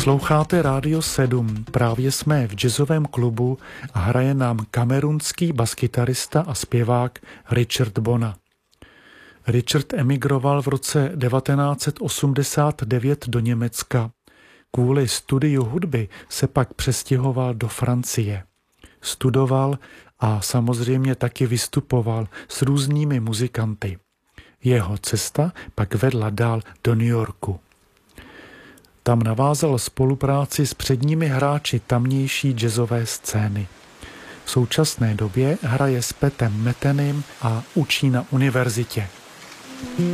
Posloucháte Rádio 7. Právě jsme v jazzovém klubu a hraje nám kamerunský baskytarista a zpěvák Richard Bona. Richard emigroval v roce 1989 do Německa. Kvůli studiu hudby se pak přestěhoval do Francie. Studoval a samozřejmě taky vystupoval s různými muzikanty. Jeho cesta pak vedla dál do New Yorku. Tam navázal spolupráci s předními hráči tamnější jazzové scény. V současné době hraje s Petem Methenym a učí na univerzitě.